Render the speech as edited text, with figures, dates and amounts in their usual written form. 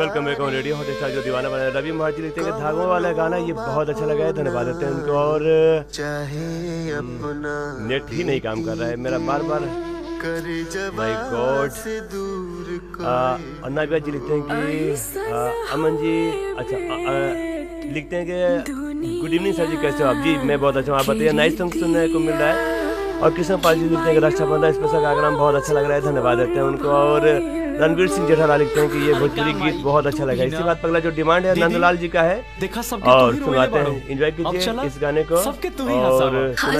Welcome bank on radio hot star जो दीवाना बना है। रवि महाराज जी लिखते हैं धागों वाला गाना ये बहुत अच्छा लगा है, धन्यवाद देते हैं उनको। और नेट ही नहीं काम कर रहा है मेरा बार बार, माय गॉड। अन्ना जी लिखते हैं कि अमन जी अच्छा लिखते हैं कि गुड इवनिंग सर जी, कैसे हो आप? जी मैं बहुत अच्छा हूँ, आप बताइए। नाइस सॉन्ग सुनने को मिल रहा है। और कृष्ण पाल जी लिखते हैं कि रक्षाबंधन स्पेशल कार्यक्रम बहुत अच्छा लग रहा है, धन्यवाद देते हैं उनको। और रणवीर सिंह जेठालाल लिखते हैं कि ये भोजपुरी गीत बहुत अच्छा लगा। इसी बात पर अगला जो डिमांड है नंदलाल जी का है, और सुनाते हैं, एंजॉय कीजिए इस गाने को। और